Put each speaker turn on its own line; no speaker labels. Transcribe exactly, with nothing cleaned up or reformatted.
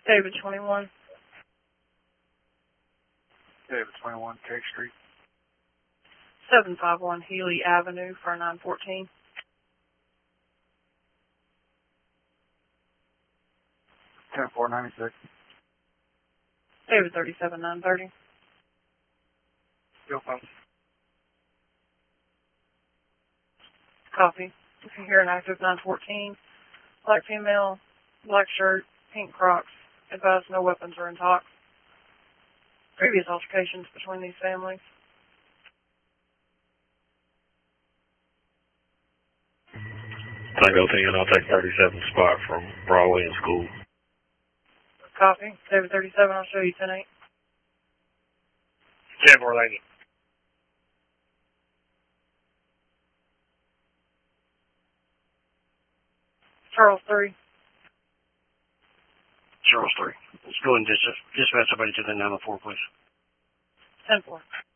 David twenty-one.
David twenty-one, Cake Street.
seven five one Healy Avenue for nine fourteen.
ten four ninety-six.
David thirty-seven nine thirty.
Still phone.
Copy. If you hear an active nine fourteen, black female, black shirt, pink Crocs. Advise no weapons are in talk. Previous altercations between these families.
Tango ten, I'll take thirty-seven spot from Broadway and School.
Copy. David thirty-seven, I'll show you ten eight.
ten four lady.
Charles three.
Charles three. Let's go and dis- dispatch somebody to the nine oh four, please.
ten four.